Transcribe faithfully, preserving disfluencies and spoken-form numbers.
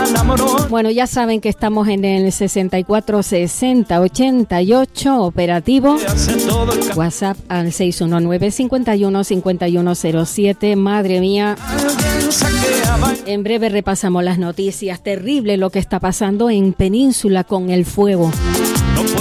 Bueno, ya saben que estamos en el sesenta y cuatro sesenta ochenta y ocho operativo. WhatsApp al seis uno nueve, cinco uno, cinco uno cero siete. Madre mía. En breve repasamos las noticias. Terrible lo que está pasando en Península con el fuego.